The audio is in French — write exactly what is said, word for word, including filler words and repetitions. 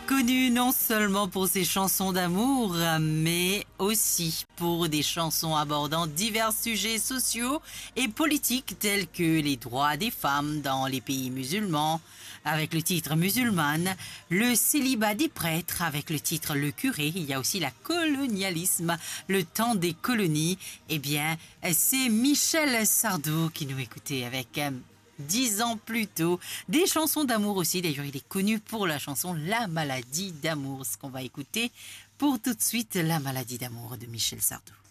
Connu non seulement pour ses chansons d'amour, mais aussi pour des chansons abordant divers sujets sociaux et politiques tels que les droits des femmes dans les pays musulmans, avec le titre Musulmane, le célibat des prêtres avec le titre Le curé, il y a aussi la colonialisme, le temps des colonies. Eh bien, c'est Michel Sardou qui nous écoutait avec dix ans plus tôt. Des chansons d'amour aussi, d'ailleurs il est connu pour la chanson La maladie d'amour, ce qu'on va écouter pour tout de suite, La maladie d'amour de Michel Sardou.